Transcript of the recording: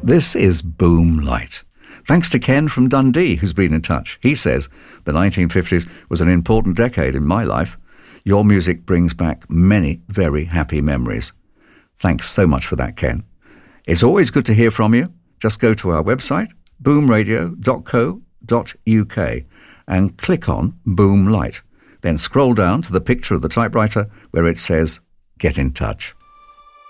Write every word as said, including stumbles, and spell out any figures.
This is Boom Light. Thanks to Ken from Dundee, who's been in touch. He says, the nineteen fifties was an important decade in my life. Your music brings back many very happy memories. Thanks so much for that, Ken. It's always good to hear from you. Just go to our website, boom radio dot co dot uk, and click on Boom Light. Then scroll down to the picture of the typewriter where it says, Get in Touch.